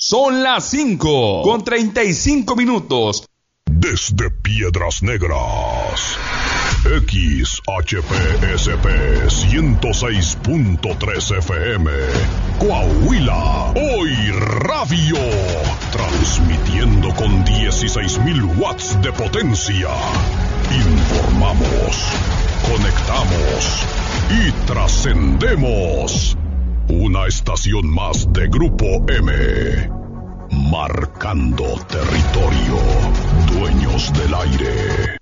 Son las 5:35. Desde Piedras Negras, XHPSP 106.3 FM, Coahuila, Hoy Radio, transmitiendo con 16,000 watts de potencia. Informamos, conectamos y trascendemos. Una estación más de Grupo M. Marcando territorio. Dueños del aire.